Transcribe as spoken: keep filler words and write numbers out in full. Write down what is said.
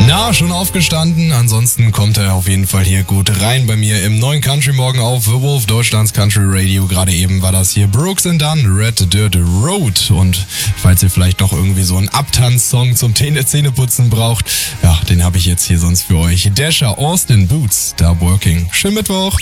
Na, schon aufgestanden? Ansonsten kommt er auf jeden Fall hier gut rein bei mir im neuen Country Morgen auf The Wolf, Deutschlands Country Radio. Gerade eben war das hier Brooks and Dunn, Red Dirt Road. Und falls ihr vielleicht noch irgendwie so einen Abtanz-Song zum Zähneputzen braucht, ja, den habe ich jetzt hier sonst für euch. Dasher, Austin Boots, Stop Working. Schönen Mittwoch.